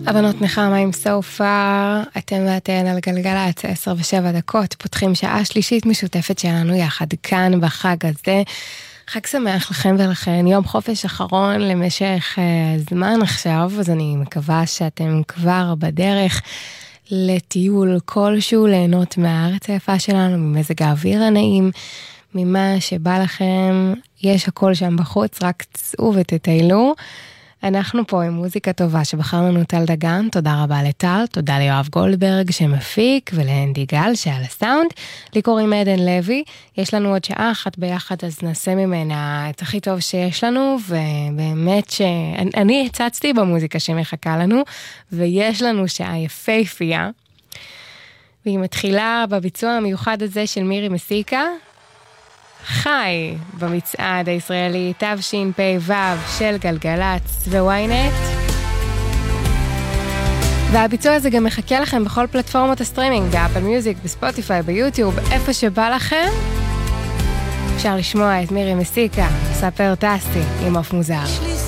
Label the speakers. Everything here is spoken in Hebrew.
Speaker 1: הבנות נחמה עם סופה, אתם ואתן על גלגלצ 10:07, פותחים שעה שלישית משותפת שלנו יחד כאן בחג הזה. חג שמח לכם ולכן, יום חופש אחרון למשך זמן עכשיו, אז אני מקווה שאתם כבר בדרך לטיול כלשהו, ליהנות מהארץ היפה שלנו, ממזג האוויר הנעים, ממה שבא לכם, יש הכל שם בחוץ, רק צאו ותטיילו. אנחנו פה עם מוזיקה טובה שבחר לנו טל דגן, תודה רבה לטל, תודה ליואב גולדברג שמפיק ולאנדי גל שעל הסאונד, לי קוראים עדן לוי, יש לנו עוד שעה אחת ביחד אז נעשה ממנה את הכי טוב שיש לנו, ובאמת שאני הצצתי במוזיקה שמחכה לנו, ויש לנו שעה יפהפייה, והיא מתחילה בביצוע המיוחד הזה של מירי מסיקה, חי במצעד הישראלי תשפ"ו של גלגלצ וויינט, והביצוע הזה גם מחכה לכם בכל פלטפורמות הסטרימינג, באפל מיוזיק, בספוטיפיי, ביוטיוב, איפה שבא לכם אפשר לשמוע את מירי מסיקה, ספר טסטי עם אוף מוזר.